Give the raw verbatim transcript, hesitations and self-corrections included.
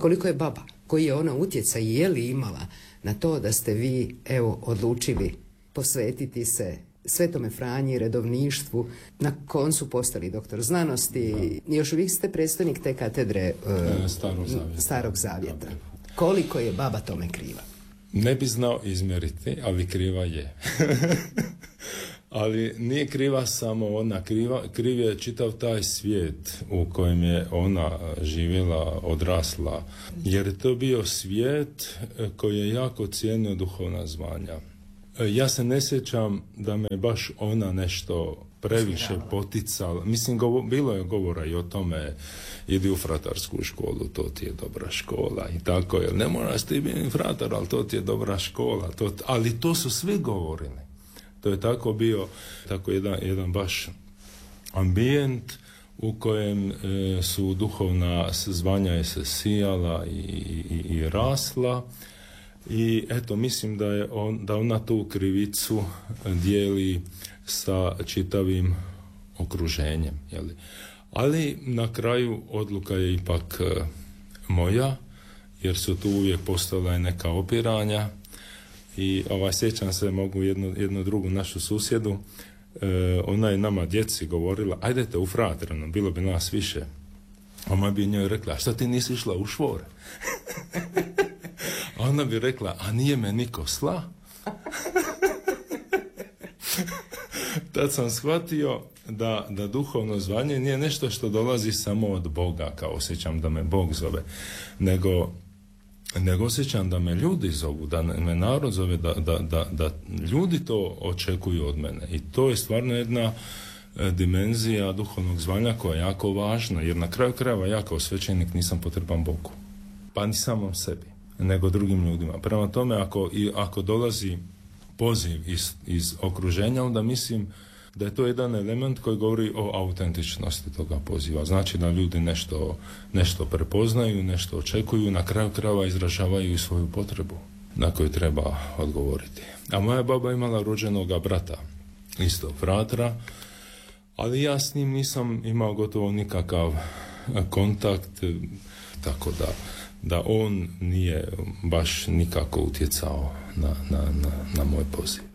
Koliko je baba, koji je ona utjecaj i je li imala na to da ste vi, evo, odlučili posvetiti se Svetome Franji, redovništvu, na koncu postali doktor znanosti, da. Još uvijek ste predstojnik te katedre uh, Starog Zavjeta. Starog Zavjeta. Koliko je baba tome kriva? Ne bi znao izmjeriti, ali kriva je. Ali nije kriva samo ona, kriva, kriv je čitav taj svijet u kojem je ona živjela, odrasla, jer je to bio svijet koji je jako cijenio duhovna zvanja. Ja se ne sjećam da me baš ona nešto previše poticala. Mislim, govo, bilo je govora i o tome, idi u fratarsku školu, to ti je dobra škola i tako je. Ne moraš ti biti fratar, ali to ti je dobra škola. To, ali to su svi govorili. To je tako bio, tako jedan, jedan baš ambijent u kojem e, su duhovna zvanja je se sijala i, i, i rasla. I eto, mislim da je on, da ona tu krivicu dijeli sa čitavim okruženjem, jeli? Ali na kraju odluka je ipak e, moja, jer su tu uvijek postala neka opiranja. I ovaj, sjećam se, mogu jednu, jednu drugu našu susjedu, e, ona je nama djeci govorila, ajdete u fraterno, bilo bi nas više. A moja bi njoj rekla, a šta ti nisi išla u švore? A ona bi rekla, a nije me niko sla? Tad sam shvatio da, da duhovno zvanje nije nešto što dolazi samo od Boga, kao osjećam da me Bog zove, nego nego osjećam da me ljudi zovu, da me narod zove, da, da, da, da ljudi to očekuju od mene. I to je stvarno jedna e, dimenzija duhovnog zvanja koja je jako važna, jer na kraju krajeva ja kao svećenik nisam potreban Bogu. Pa ni samom sebi, nego drugim ljudima. Prema tome, ako, i, ako dolazi poziv iz, iz okruženja, onda mislim da je to jedan element koji govori o autentičnosti toga poziva. Znači da ljudi nešto, nešto prepoznaju, nešto očekuju, na kraju krajeva izražavaju i svoju potrebu na koju treba odgovoriti. A moja baba imala rođenoga brata, isto fratra, ali ja s njim nisam imao gotovo nikakav kontakt, tako da, da on nije baš nikako utjecao na, na, na, na moj poziv.